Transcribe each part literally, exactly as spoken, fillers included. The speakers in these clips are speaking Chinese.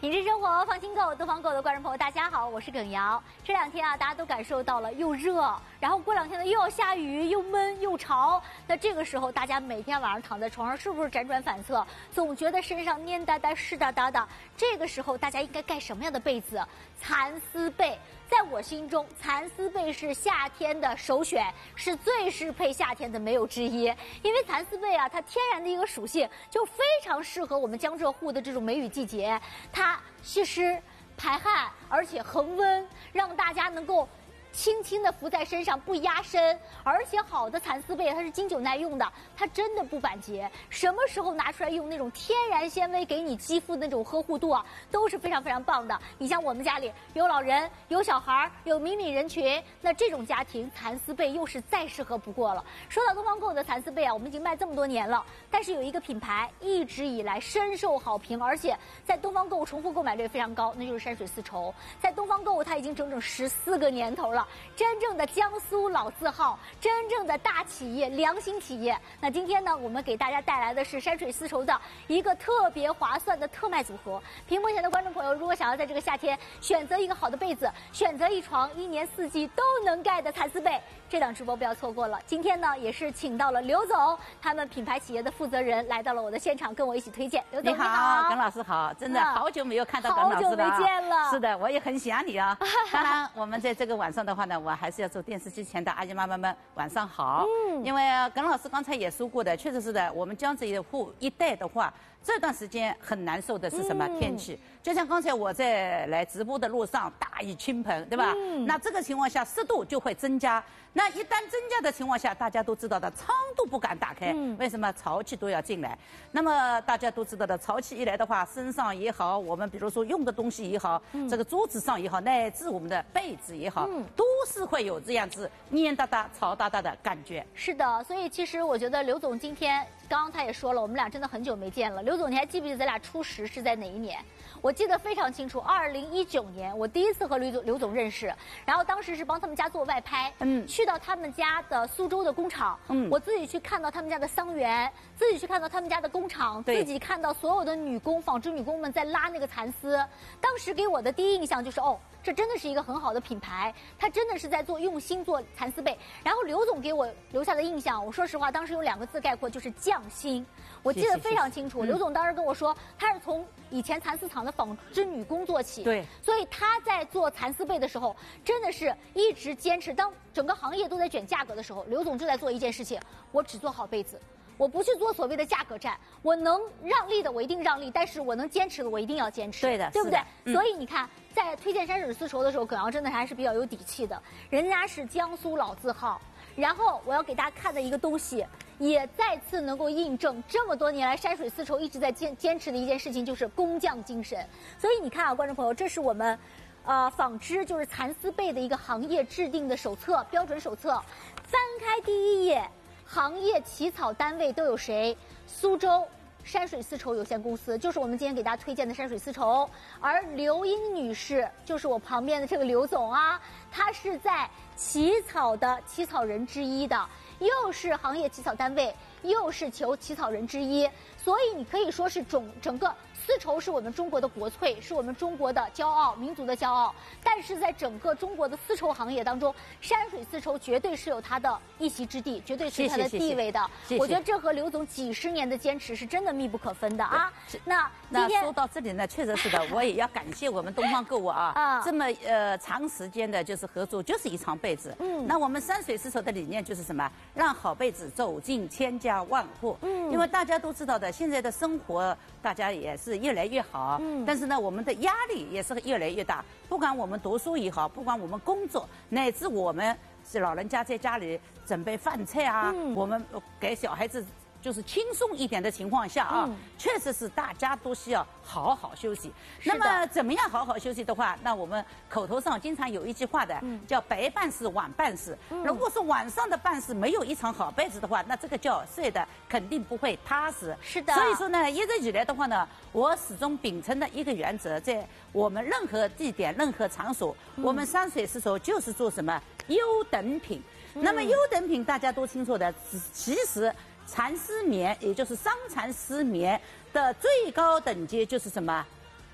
品质生活放心购，东方购的观众朋友，大家好，我是耿瑶。这两天啊，大家都感受到了又热，然后过两天呢又要下雨，又闷又潮。那这个时候，大家每天晚上躺在床上，是不是辗转反侧，总觉得身上蔫哒哒、湿哒哒的？这个时候，大家应该盖什么样的被子？蚕丝被。在我心中，蚕丝被是夏天的首选，是最适配夏天的没有之一。因为蚕丝被啊，它天然的一个属性就非常适合我们江浙沪的这种梅雨季节，它吸湿、排汗，而且恒温，让大家能够轻轻地浮在身上，不压身。而且好的蚕丝被它是经久耐用的，它真的不板结，什么时候拿出来用，那种天然纤维给你肌肤的那种呵护度啊，都是非常非常棒的。你像我们家里有老人、有小孩、有迷你人群，那这种家庭蚕丝被又是再适合不过了。说到东方购的蚕丝被啊，我们已经卖这么多年了，但是有一个品牌一直以来深受好评，而且在东方购重复购买率非常高，那就是山水丝绸。在东方购它已经整整十四个年头了，真正的江苏老字号，真正的大企业、良心企业。那今天呢，我们给大家带来的是山水丝绸的一个特别划算的特卖组合。屏幕前的观众朋友，如果想要在这个夏天选择一个好的被子，选择一床一年四季都能盖的蚕丝被，这档直播不要错过了。今天呢，也是请到了刘总，他们品牌企业的负责人来到了我的现场，跟我一起推荐。刘总你好，耿老师好，真的好久没有看到耿老师了， 好久没见了。 是的，我也很想你啊。当然，我们在这个晚上的话呢，我还是要祝电视机前的阿姨妈妈们晚上好。嗯，因为耿老师刚才也说过的，确实是的，我们江浙沪一带的话，这段时间很难受的是什么天气？嗯、就像刚才我在来直播的路上，大雨倾盆，对吧？嗯、那这个情况下，湿度就会增加。那一旦增加的情况下，大家都知道的，窗都不敢打开，嗯、为什么？潮气都要进来。那么大家都知道的，潮气一来的话，身上也好，我们比如说用的东西也好，嗯、这个桌子上也好，乃至我们的被子也好，嗯、都是会有这样子黏哒哒、潮哒哒的感觉。 是的，所以其实我觉得刘总今天刚刚他也说了，我们俩真的很久没见了。刘总，你还记不记得咱俩初识是在哪一年？我记得非常清楚，二零一九年，我第一次和刘总刘总认识，然后当时是帮他们家做外拍，嗯，去到他们家的苏州的工厂，嗯，我自己去看到他们家的桑园，自己去看到他们家的工厂，自己看到所有的女工、纺织女工们在拉那个蚕丝，当时给我的第一印象就是，哦，这真的是一个很好的品牌，他真的是在做用心做蚕丝被。然后刘总给我留下的印象，我说实话，当时用两个字概括，就是匠心。我记得非常清楚，刘总当时跟我说，他是从以前蚕丝厂的纺织女工做起， 对， 所以他在做蚕丝被的时候，真的是一直坚持。当整个行业都在卷价格的时候，刘总就在做一件事情，我只做好被子。我不去做所谓的价格战，我能让利的我一定让利，但是我能坚持的我一定要坚持， 对的， 对不对？ 嗯、 所以你看，在推荐山水丝绸的时候，耿瑶真的还是比较有底气的，人家是江苏老字号。然后我要给大家看的一个东西，也再次能够印证这么多年来山水丝绸一直在坚坚持的一件事情，就是工匠精神。所以你看啊，观众朋友，这是我们呃纺织就是蚕丝被的一个行业制定的手册标准手册，翻开第一页。行业起草单位都有谁？苏州山水丝绸有限公司，就是我们今天给大家推荐的山水丝绸。而刘英女士就是我旁边的这个刘总啊，她是在起草的起草人之一的，又是行业起草单位，又是求起草人之一，所以你可以说是整整个丝绸是我们中国的国粹，是我们中国的骄傲，民族的骄傲。但是在整个中国的丝绸行业当中，山水丝绸绝对是有它的一席之地，绝对是它的地位的。 谢谢谢谢我觉得这和刘总几十年的坚持是真的密不可分的啊。那那说到这里呢，确实是的，我也要感谢我们东方购物啊，啊这么呃长时间的就是合作，就是一床被子。嗯，那我们山水丝绸的理念就是什么？让好被子走进千家万户。嗯，因为大家都知道的，现在的生活大家也是越来越好，嗯，但是呢，我们的压力也是越来越大。不管我们读书也好，不管我们工作，乃至我们是老人家在家里准备饭菜啊，嗯、我们给小孩子就是轻松一点的情况下啊，嗯、确实是大家都需要好好休息。那么怎么样好好休息的话，那我们口头上经常有一句话的，嗯、叫白办事晚办事。嗯、如果说晚上的办事没有一床好被子的话，那这个觉睡的肯定不会踏实。 是的。 所以说呢，一直以来的话呢，我始终秉承的一个原则，在我们任何地点、任何场所，嗯、我们山水丝绸就是做什么优等品。嗯、那么优等品大家都清楚的，其实。蚕丝棉，也就是桑蚕丝棉的最高等级就是什么？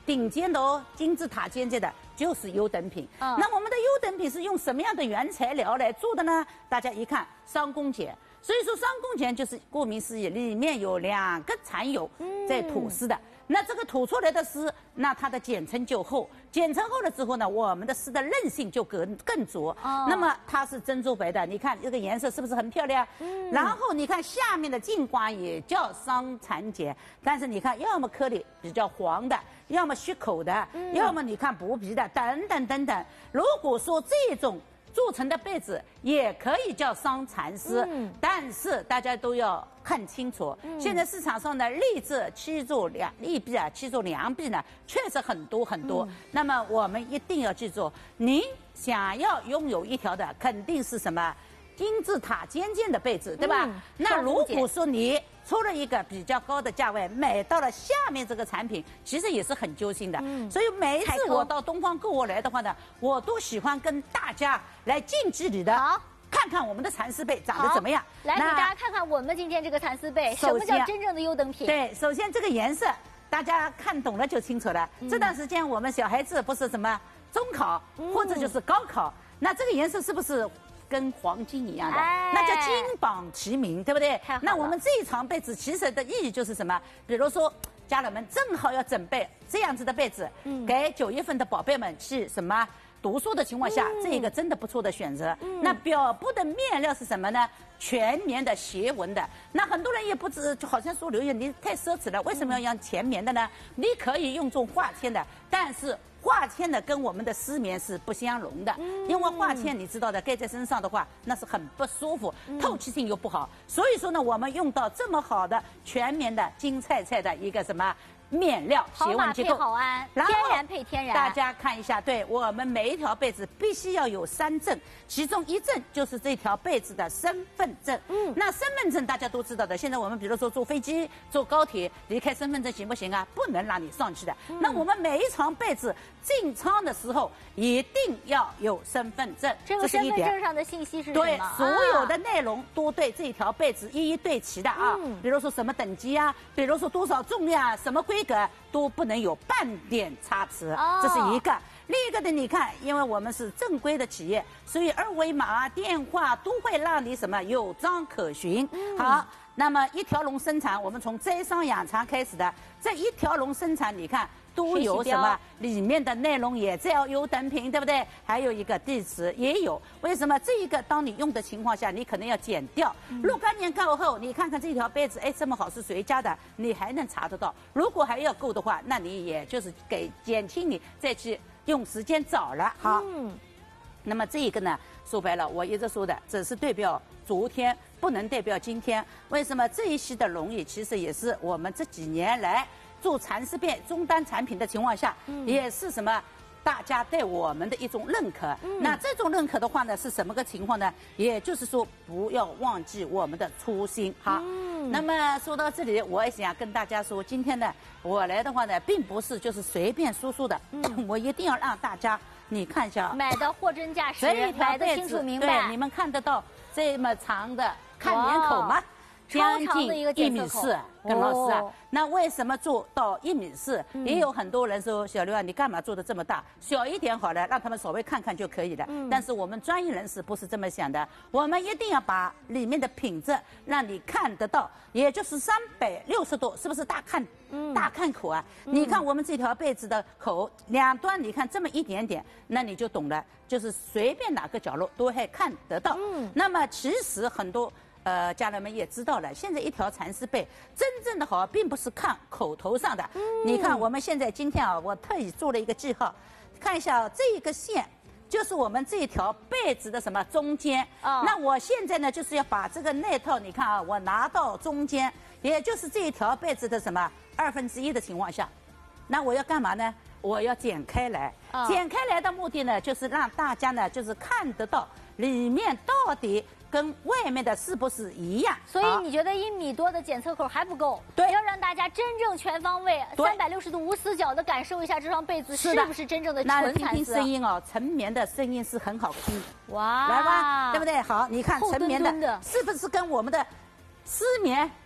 顶尖的哦，金字塔尖尖的，就是优等品。嗯，那我们的优等品是用什么样的原材料来做的呢？大家一看，商工碱。所以说，商工碱就是顾名思义，里面有两个产油在吐丝的。嗯，那这个吐出来的丝，那它的碱层就厚，碱层厚了之后呢，我们的丝的韧性就更更足。哦，那么它是珍珠白的，你看这个颜色是不是很漂亮？嗯，然后你看下面的净瓜也叫商产碱，但是你看，要么颗粒比较黄的，要么虚口的，嗯，要么你看薄皮的，等等等等。如果说这种做成的被子也可以叫商蚕丝，嗯，但是大家都要看清楚。嗯，现在市场上呢，立志七做两利弊啊，七做良币呢，确实很多很多。嗯，那么我们一定要记住，您想要拥有一条的，肯定是什么金字塔尖尖的被子，对吧？嗯，那如果说你出了一个比较高的价位，买到了下面这个产品，其实也是很揪心的。嗯，所以每一次我到东方购物来的话呢，我都喜欢跟大家来近距离的看看我们的蚕丝被长得怎么样。 来给大家看看我们今天这个蚕丝被，什么叫真正的优等品？ 对，首先这个颜色大家看懂了就清楚了。嗯，这段时间我们小孩子不是什么中考，嗯，或者就是高考，那这个颜色是不是跟黄金一样的，哎，那叫金榜题名，对不对？那我们这一床被子其实的意义就是什么？比如说，家人们正好要准备这样子的被子，嗯，给九月份的宝贝们去什么读书的情况下，嗯，这个真的不错的选择。嗯，那表布的面料是什么呢？全棉的斜纹的。那很多人也不知，就好像说刘烨你太奢侈了，为什么要用全棉的呢？你可以用这种化纤的，但是化纤的跟我们的丝棉是不相容的，嗯，因为化纤你知道的，盖在身上的话，那是很不舒服，透气性又不好。所以说呢，我们用到这么好的全棉的金菜菜的一个什么面料斜纹结构， 好安，天然配天然。 大家看一下，对我们每一条被子必须要有三证，其中一证就是这条被子的身份证。嗯，那身份证大家都知道的，现在我们比如说坐飞机、坐高铁，离开身份证行不行啊？不能让你上去的。嗯，那我们每一床被子进仓的时候一定要有身份证， 这个身份证上的信息是什么？ 对，所有的内容都对这条被子一一对齐的啊。嗯，比如说什么等级啊，比如说多少重量，什么规格都不能有半点差池，哦，这是一个。另一个的，你看，因为我们是正规的企业，所以二维码、电话都会让你什么有章可循。嗯，好，那么一条龙生产，我们从摘桑养蚕开始的，这一条龙生产，你看都有什么？里面的内容也叫优等品，对不对？还有一个地址也有。为什么这一个当你用的情况下，你可能要剪掉？嗯，若干年过后，你看看这条被子，哎，这么好是谁家的？你还能查得到。如果还要够的话，那你也就是给减轻你再去用时间找了。好，嗯，那么这一个呢，说白了，我一直说的，只是代表昨天，不能代表今天。为什么这一系的容易，其实也是我们这几年来做蚕丝被终端产品的情况下，嗯，也是什么？大家对我们的一种认可。嗯，那这种认可的话呢，是什么个情况呢？也就是说，不要忘记我们的初心。好，嗯，那么说到这里，我也想跟大家说，今天呢，我来的话呢，并不是就是随便说说的，嗯，我一定要让大家你看一下， 买的货真价实，买的清楚明白。 对，你们看得到这么长的，看年口吗？将近一米四，跟老师啊，哦，那为什么做到一米四？嗯，也有很多人说，小刘啊，你干嘛做的这么大？小一点好了，让他们稍微看看就可以了。嗯，但是我们专业人士不是这么想的，我们一定要把里面的品质让你看得到，也就是三百六十度，是不是大看？嗯，大看口啊！嗯，你看我们这条被子的口两端，你看这么一点点，那你就懂了，就是随便哪个角落都会看得到。嗯，那么其实很多。呃，家人们也知道了，现在一条蚕丝被真正的好，并不是看口头上的。嗯，你看我们现在今天啊，我特意做了一个记号，看一下这个线，就是我们这条被子的什么中间。哦，那我现在呢，就是要把这个内套，你看啊，我拿到中间，也就是这一条被子的什么二分之一的情况下，那我要干嘛呢？我要剪开来。哦，剪开来的目的呢，就是让大家呢，就是看得到里面到底跟外面的是不是一样？ 所以你觉得一米多的检测口还不够？ 对， 要让大家真正全方位、三百六十度无死角的感受一下这双被子是不是真正的纯蚕丝。 那听听声音哦，纯棉的声音是很好听。哇，来吧，对不对？好，你看纯棉的是不是跟我们的丝棉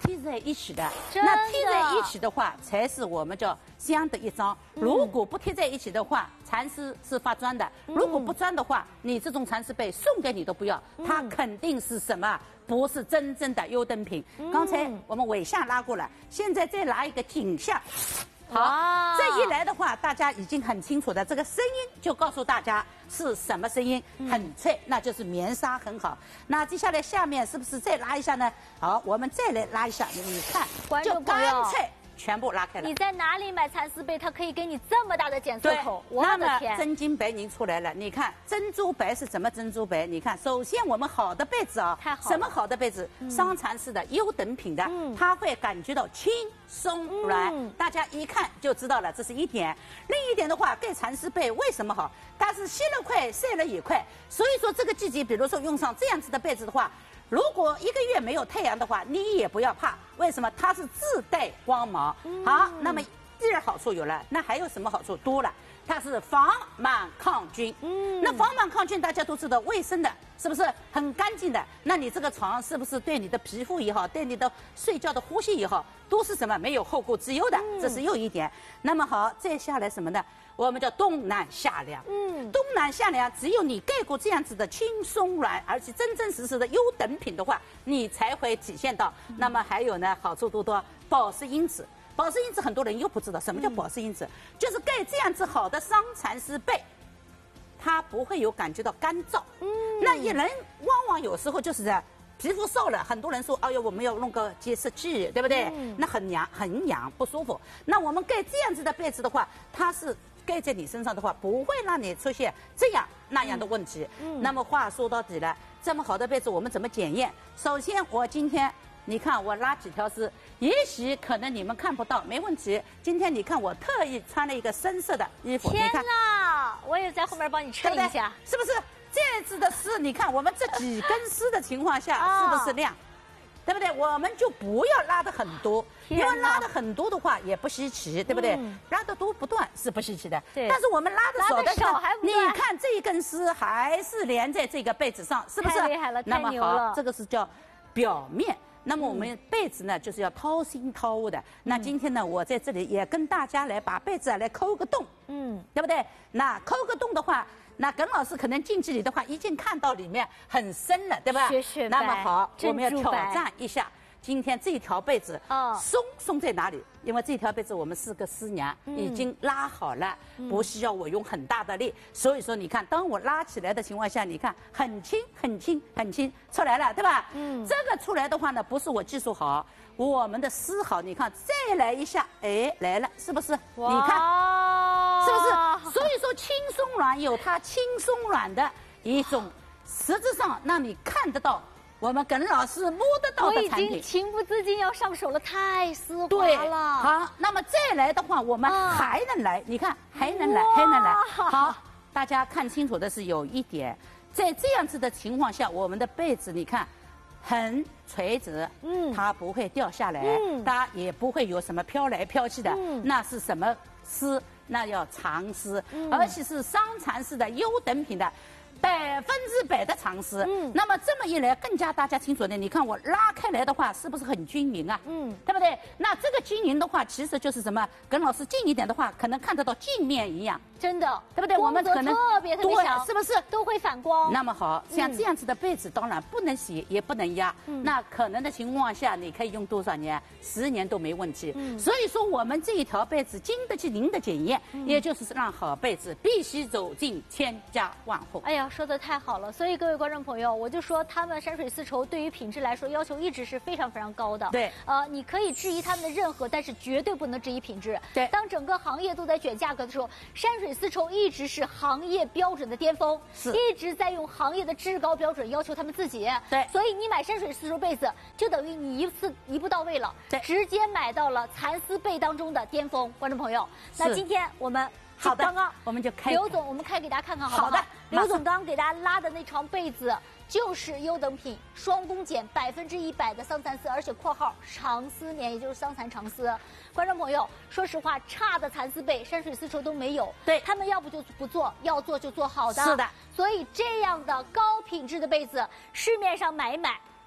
贴在一起的。那贴在一起的话，才是我们叫相得益彰。如果不贴在一起的话，蚕丝是发钻的。如果不钻的话，你这种蚕丝被送给你都不要，它肯定是什么？不是真正的优等品。刚才我们尾下拉过了，现在再拉一个颈下。好，这一来的话，大家已经很清楚的，这个声音就告诉大家是什么声音，很脆，那就是棉纱很好。那接下来下面是不是再拉一下呢？好，我们再来拉一下，你看，就干脆全部拉开了。 你在哪里买蚕丝被？它可以给你这么大的检测口，我的天！ 真金白银出来了，你看珍珠白是什么珍珠白？你看，首先我们好的被子啊， 太好了， 什么好的被子？商蚕丝的优等品的，它会感觉到轻松软，大家一看就知道了，这是一点。另一点的话，盖蚕丝被为什么好？它是吸了快，晒了也快，所以说这个季节，比如说用上这样子的被子的话。如果一个月没有太阳的话，你也不要怕，为什么？它是自带光芒。好，那么第二好处有了，那还有什么好处？多了，它是防螨抗菌。嗯，那防螨抗菌大家都知道，卫生的，是不是很干净的？那你这个床是不是对你的皮肤也好，对你的睡觉的呼吸也好，都是什么没有后顾之忧的？这是又一点。那么好，再下来什么呢？我们叫冬暖夏凉。嗯，冬暖夏凉，只有你盖过这样子的轻松软，而且真真实实的优等品的话，你才会体现到。嗯、那么还有呢，好处多多，保湿因子。保湿因子很多人又不知道什么叫保湿因子，嗯、就是盖这样子好的商蚕丝被，它不会有感觉到干燥。嗯，那人往往有时候就是在。皮肤瘦了，很多人说，哎呦，我们要弄个洁湿器，对不对？嗯、那很痒，很痒，不舒服。那我们盖这样子的被子的话，它是盖在你身上的话，不会让你出现这样那样的问题。嗯、那么话说到底了，这么好的被子我们怎么检验？首先，我今天你看我拉几条丝，也许可能你们看不到，没问题。今天你看我特意穿了一个深色的衣服， 天哪！我也在后面帮你衬一下， 是不是？这次的丝，你看我们这几根丝的情况下，是不是亮？对不对？我们就不要拉的很多，因为拉的很多的话也不稀奇，对不对？嗯、拉的多不断是不稀奇的。 对。 但是我们拉的少的少还不断。 你看这一根丝还是连在这个被子上，是不是？ 太厉害了，太牛了。 那么好，这个是叫表面。那么我们被子呢，就是要掏心掏肺的。嗯、那今天呢，我在这里也跟大家来把被子啊来抠个洞，嗯，对不对？那抠个洞的话。那耿老师可能近距离的话，已经看到里面很深了，对吧？ 雪雪白。 那么好，我们要挑战一下，今天这条被子，哦，松松在哪里？因为这条被子我们四个师娘已经拉好了，嗯、不需要我用很大的力，所以说你看，当我拉起来的情况下，你看很轻很轻很轻出来了，对吧？嗯，这个出来的话呢，不是我技术好，我们的丝好，你看再来一下，哎，来了，是不是？你看。是不是？所以说轻松软有它轻松软的一种，实质上让你看得到我们耿老师摸得到的产品。 我已经情不自禁要上手了，太丝滑了。 对，好，那么再来的话，我们还能来，啊、你看还能来，还能来。好，大家看清楚的是有一点，在这样子的情况下，我们的被子你看很垂直，嗯，它不会掉下来，嗯，它也不会有什么飘来飘去的，嗯，那是什么丝？那要长丝，嗯、而且是商蚕丝的优等品的，百分之百的长丝。嗯，那么这么一来，更加大家清楚的，你看我拉开来的话，是不是很均匀啊？嗯，对不对？那这个均匀的话，其实就是什么？耿老师近一点的话，可能看得到镜面一样。 真的， 对不对？我们可能特别特别小， 是不是都会反光？ 那么好像这样子的被子，当然不能洗，也不能压。嗯，那可能的情况下，你可以用多少年？十年都没问题。嗯，所以说我们这一条被子经得起您的检验，嗯、也就是让好被子必须走进千家万户。 哎呀，说的太好了！所以各位观众朋友，我就说他们山水丝绸对于品质来说要求一直是非常非常高的。 对， 呃，你可以质疑他们的任何，但是绝对不能质疑品质。 对， 当整个行业都在卷价格的时候，山水丝绸一直是行业标准的巅峰， 是一直在用行业的至高标准要求他们自己。 对， 所以你买山水丝绸被子，就等于你一次一步到位了， 对， 直接买到了蚕丝被当中的巅峰。观众朋友，那今天我们好的， 刚刚我们就开刘总，我们开给大家看看好不好？ 好的， 刘总刚刚给大家拉的那床被子。就是优等品，双工剪，百分之一百的桑蚕丝，而且括号长丝棉，也就是桑蚕长丝。观众朋友，说实话，差的蚕丝被山水丝绸都没有。 对， 他们要不就不做，要做就做好的。 是的， 所以这样的高品质的被子，市面上买一买。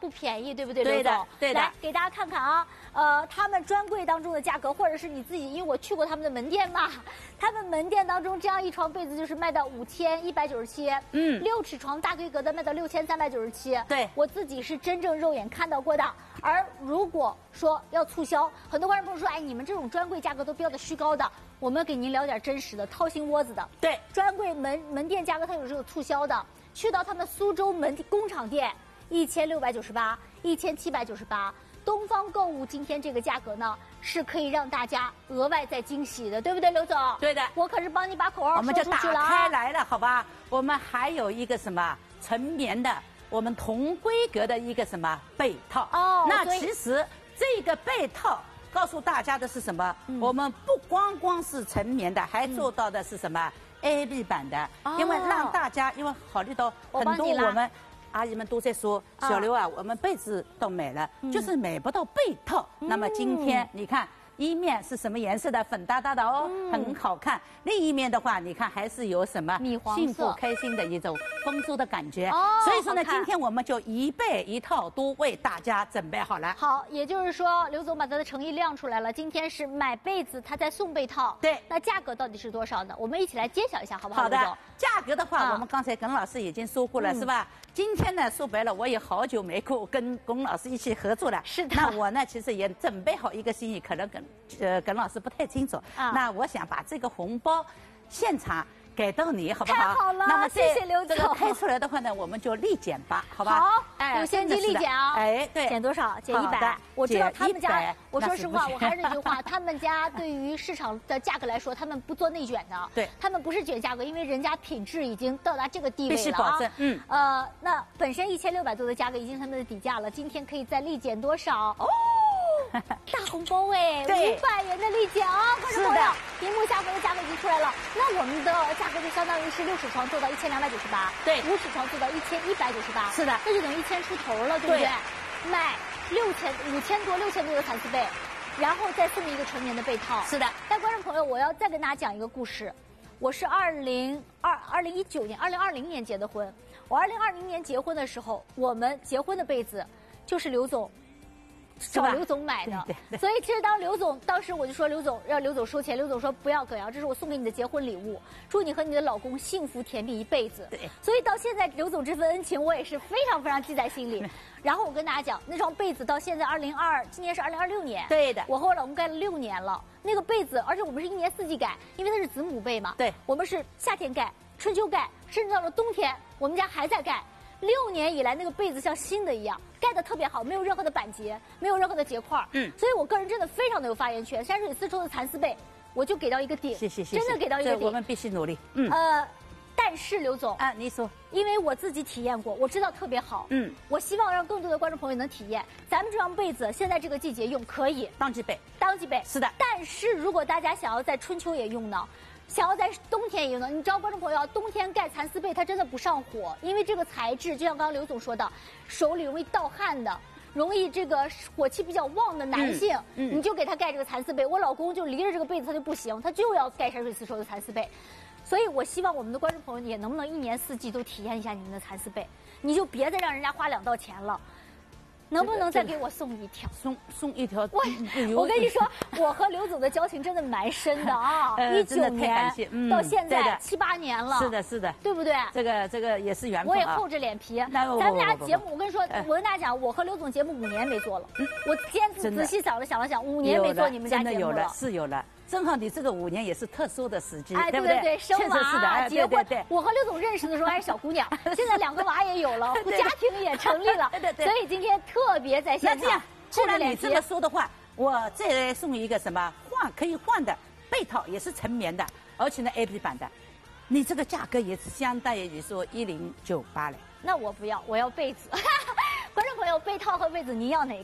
不便宜，对不对，刘总？对的，对的。 来给大家看看啊，呃，他们专柜当中的价格，或者是你自己，因为我去过他们的门店嘛，他们门店当中这样一床被子就是卖到五千一百九十七，嗯，六尺床大规格的卖到六千三百九十七， 对， 我自己是真正肉眼看到过的。而如果说要促销，很多观众朋友说，哎，你们这种专柜价格都标的虚高的，我们给您聊点真实的，掏心窝子的。 对， 专柜门门店价格它有这个促销的，去到他们苏州门工厂店，一千六百九十八，一千七百九十八。东方购物今天这个价格呢，是可以让大家额外再惊喜的，对不对，刘总？ 对的， 我可是帮你把口号我们就打开来了，好吧？我们还有一个什么纯棉的，我们同规格的一个什么被套哦。那其实这个被套告诉大家的是什么？嗯、我们不光光是纯棉的，还做到的是什么、嗯、A B 版的、哦，因为让大家因为考虑到很多我们。阿姨们都在说，小刘啊，我们被子都买了，嗯、就是买不到被套。嗯、那么今天你看，一面是什么颜色的？粉哒哒的哦，嗯、很好看。另一面的话，你看还是有什么米黄色， 幸福开心的一种丰收的感觉。哦，所以说呢，今天我们就一被一套都为大家准备好了。 好，也就是说，刘总把他的诚意亮出来了。今天是买被子，他在送被套。 对， 那价格到底是多少呢？我们一起来揭晓一下，好不好？ 好的，价格的话，啊、我们刚才耿老师已经说过了，嗯、是吧？今天呢，说白了，我也好久没够跟龚老师一起合作了。 是的。 那我呢，其实也准备好一个心意，可能耿呃耿老师不太清楚。啊。那我想把这个红包现场给到你，好不好？ 太好了， 那么谢谢刘总。 这个开出来的话呢，我们就立减吧，好吧？ 好，哎，有现金立减啊。 哎，对。 减多少？减一百。我知道他们家，我说实话，我还是那句话，他们家对于市场的价格来说，他们不做内卷的。 对。 他们不是卷价格，因为人家品质已经到达这个地位了啊。 必须保证。嗯。 呃，那本身一千六百多的价格已经他们的底价了，今天可以再立减多少？哦。大红包哎，五百元的立减啊！观众朋友，屏幕下方的价格已经出来了。那我们的价格就相当于是六尺床做到一千两百九十八， 对， 五尺床做到一千一百九十八， 是的， 那就等于一千出头了，对不对？对卖六千五千多六千多的蚕丝被，然后再送一个纯棉的被套。 是的。 但观众朋友，我要再跟大家讲一个故事。我是二零二二零一九年二零二零年结的婚。我二零二零年结婚的时候，我们结婚的被子就是刘总。找刘总买的， 对对对， 所以其实当刘总当时我就说刘总让刘总收钱，刘总说不要耿阳，这是我送给你的结婚礼物，祝你和你的老公幸福甜蜜一辈子。 对， 所以到现在刘总这份恩情我也是非常非常记在心里。然后我跟大家讲，那床被子到现在二零二，今年是二零二六年， 对的， 我和我老公盖了六年了。那个被子，而且我们是一年四季盖，因为它是子母被嘛。 对， 我们是夏天盖、春秋盖，甚至到了冬天，我们家还在盖。六年以来，那个被子像新的一样，盖得特别好，没有任何的板结，没有任何的结块。嗯，所以我个人真的非常的有发言权。山水丝绸的蚕丝被，我就给到一个顶， 谢谢谢谢， 真的给到一个顶。 我们必须努力。嗯， 呃，但是刘总啊，你说， 因为我自己体验过，我知道特别好。嗯，我希望让更多的观众朋友能体验。咱们这床被子现在这个季节用可以当季被， 当季被是的。 但是如果大家想要在春秋也用呢？想要在冬天也用呢？你知道，观众朋友，冬天盖蚕丝被它真的不上火，因为这个材质就像刚刚刘总说的，手里容易盗汗的，容易这个火气比较旺的男性，嗯嗯、你就给他盖这个蚕丝被。我老公就离着这个被子他就不行，他就要盖山水丝绸的蚕丝被。所以我希望我们的观众朋友也能不能一年四季都体验一下你们的蚕丝被，你就别再让人家花两道钱了。能不能再给我送一条？ 送送一条。 我我跟你说，我和刘总的交情真的蛮深的啊！一九年到现在七八年了， 是的，是的， 对不对？ 这个这个也是缘分。 我也厚着脸皮。咱们俩节目，我跟你说，我跟大家讲，我和刘总节目五年没做了。我今天仔细想了想了想，五年没做你们家节目了。 真的有了，是有了。正好你这个五年也是特殊的时机， 哎， 对不对？ 对，生娃、结婚。 对， 我和刘总认识的时候还是小姑娘，现在两个娃也有了，家庭也成立了。 对对对。 所以今天特别在现场。 那这样，既然你这么说的话，我再来送一个什么换可以换的被套，也是纯棉的，而且呢 A P 版的，你这个价格也是相当于说一零九八嘞。 那我不要，我要被子。观众朋友，被套和被子您要哪